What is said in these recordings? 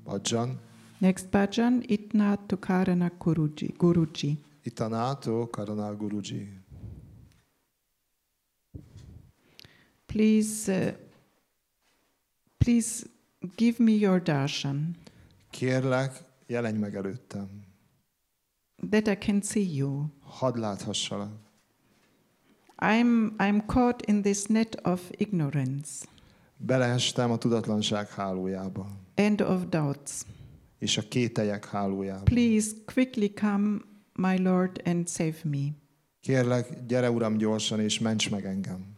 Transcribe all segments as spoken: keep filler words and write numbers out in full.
bhajan. Next bhajan, Itnato Karana Guruji. Guruji. Itanato Karana Guruji. Please, uh, please give me your darshan. Kérlek, jelenj meg előttem. That I can see you. Hadd láthassalak. I'm, I'm caught in this net of ignorance. Beleestem a tudatlanság hálójába. And of doubts. És a kételyek hálójába. Please quickly come, my Lord, and save me. Kérlek, gyere Uram gyorsan, és ments meg engem.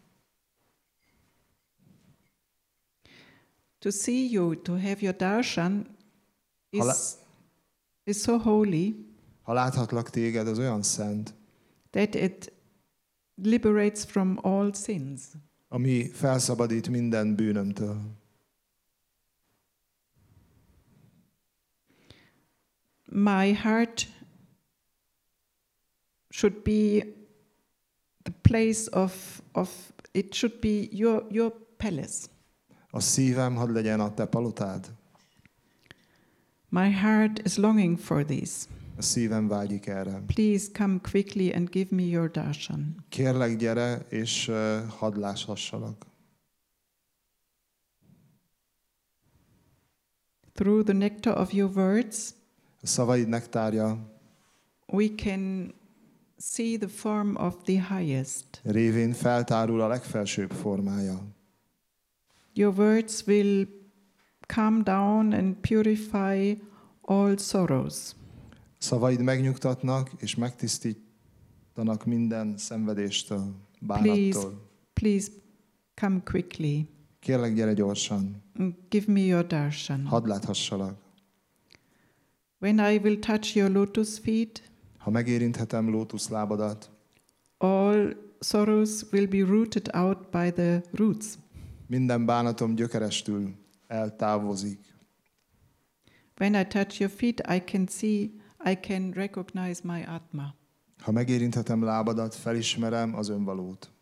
To see you, to have your darshan is, lá- is so holy Ha láthatlak téged, az olyan szent, that it liberates from all sins. ami felszabadít minden bűnömtől. My heart should be the place of, of it should be your, your palace. A szívem hadd legyen a te palotád. My heart is longing for this. A szívem vágyik erre. Please come quickly and give me your darshan. Kérlek, gyere, és uh, hadd láthassalak. Through the nectar of your words, A szavaid nektárja we can see the form of the highest. révén feltárul a legfelsőbb formája. Your words will calm down and purify all sorrows. Szavaid megnyugtatnak és megtisztítanak minden szenvedéstől, Please, bánattól. please come quickly. Kérlek, gyere gyorsan, and give me your darshan. hadd láthassalak. When I will touch your lotus feet, Ha megérinthetem lótuszlábadat, all sorrows will be rooted out by the roots. minden bánatom gyökerestül eltávozik. When I touch your feet, I can see, I can recognize my Atma. Ha megérinthetem lábadat, felismerem az önvalót.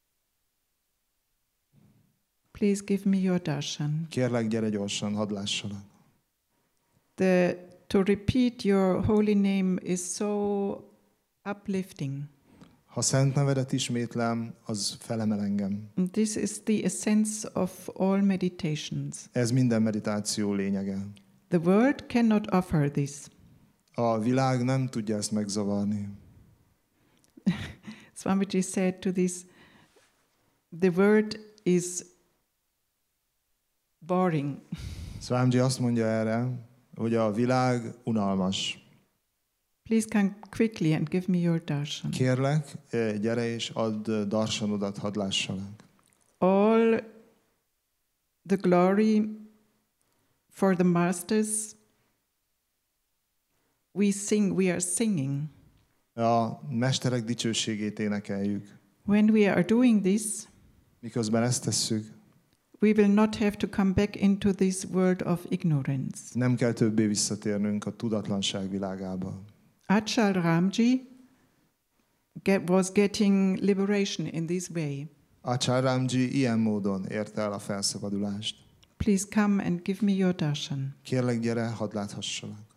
Please give me your darshan. Kérlek, gyere gyorsan, hadd lássalak. The, to repeat your holy name is so uplifting. Ha szent nevedet ismétlem, az felemel engem. And this is the essence of all meditations. Ez minden meditáció lényege. The world cannot offer this. A világ nem tudja ezt megzavarni. Swamiji said to this, the word is boring. Swamiji azt mondja erre, hogy a világ unalmas. Please come quickly and give me your darshan. Kérlek, gyere és add darsanodat, hadd lássalak. All the glory for the masters, we sing, we are singing. A mesterek dicsőségét énekeljük. When we are doing this, Miközben ezt tesszük, we will not have to come back into this world of ignorance. nem kell többé visszatérnünk a tudatlanság világába. Achal Ramji get, was getting liberation in this way. Acharramji ilyen módon érte el a felszabadulást. Please come and give me your darshan. Kérlek, gyere, hadd láthassalak.